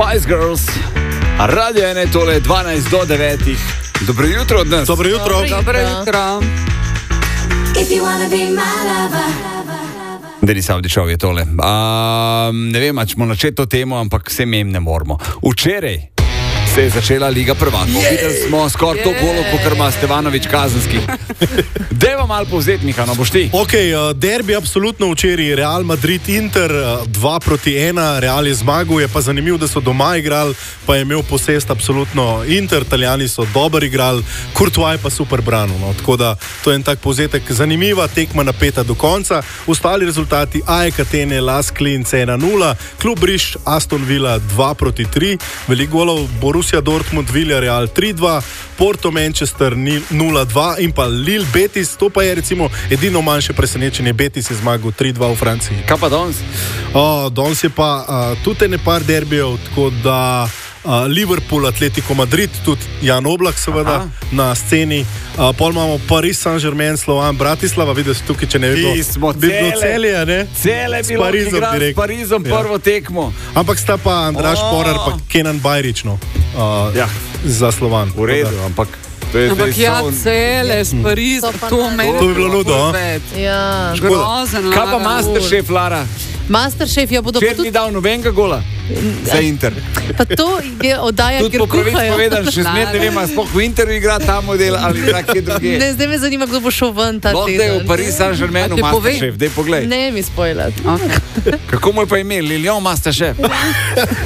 Spice Girls, radio je tole 12 do 9. Dobro jutro od nas. Dobro jutro. Dobro jutro. Deli Savdičov je tole. Ne vem, če smo načeti to temo, ampak se mem ne moramo. Včeraj se je začela Liga prvakov. Videli smo skoraj to golo, kot ima Stevanović kazenski. Dejva malo povzeti, Miha, no boš ti. Ok, derbi absolutno včeraj. Real Madrid-Inter 2-1. Real je zmagal, je pa zanimivo, da so doma igrali, pa je imel posest absolutno Inter. Italijani so dobro igrali, Courtois pa super branil. No. Tako da to je en tak povzetek. Zanimiva tekma napeta do konca. Ostali rezultati: AEK Atene, Las Klinc 1-0, Klub Briš, Aston Villa 2-3, veliko golov, Borussia Dortmund, Villarreal 3-2, Porto Manchester 0-2 in pa Lille Betis. To pa je recimo edino manjše presenečenje. Betis je zmagal 3-2 v Franciji. Kaj pa danes? Danes je pa tudi nekaj derbijev, tako da Liverpool, Atletico Madrid, tudi Jan Oblak seveda na sceni. Pol imamo Paris Saint-Germain, Slovan Bratislava, vidiš tukaj, če ne vedno. Bi bilo celje, ne? Cele je bilo s Parizom prvo tekmo. Ampak sta pa Andraž Porar pa Kenan Bajrić, no, za Slovan. V redu, ampak Ampak cele s Parizom, to bi bilo ludo. Ja. Grozen. Kaj pa Masterchef, Lara? Masterchef, ja bodo Včeraj ni dal nobenega gola za Inter. Pa to je oddaja, tudi kjer po pravici kuhajo. povedano, še zmer ne vem, sploh v Interu igra ta model ali igra kje druge. Ne, zdaj me zanima, kdo bo šel ven ta Lahko da je v Paris Saint-Germainu Masterchef, daj poglej. Ne mi spoilati. Kako mu je pa ime? Lilian Masterchef.